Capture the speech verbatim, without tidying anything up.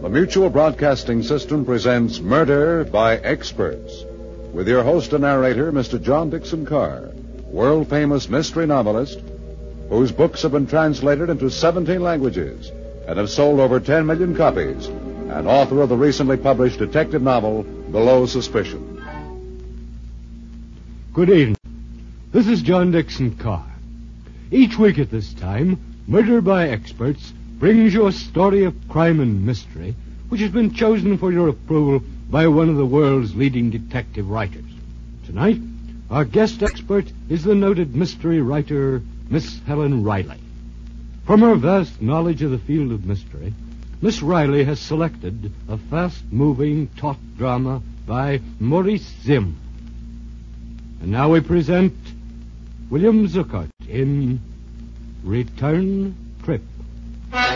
The Mutual Broadcasting System presents Murder by Experts, with your host and narrator, Mister John Dixon Carr, world-famous mystery novelist, whose books have been translated into seventeen languages and have sold over ten million copies, and author of the recently published detective novel, Below Suspicion. Good evening. This is John Dixon Carr. Each week at this time, Murder by Experts brings you a story of crime and mystery which has been chosen for your approval by one of the world's leading detective writers. Tonight, our guest expert is the noted mystery writer, Miss Helen Riley. From her vast knowledge of the field of mystery, Miss Riley has selected a fast-moving taut drama by Maurice Zimm. And now we present William Zuckert in Return Trip.